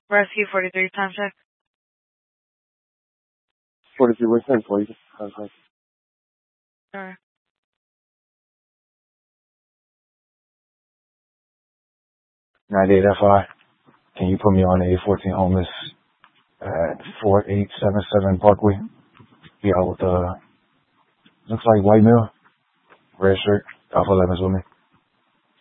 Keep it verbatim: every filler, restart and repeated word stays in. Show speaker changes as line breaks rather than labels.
Rescue forty-three, time check.
forty-three, what's ten, please? Contact.
Alright.
ninety-eight F I. Can you put me on a fourteen homeless at four eight seven seven Parkway? He out with, uh, looks like white male, red shirt, Alpha eleven's with me.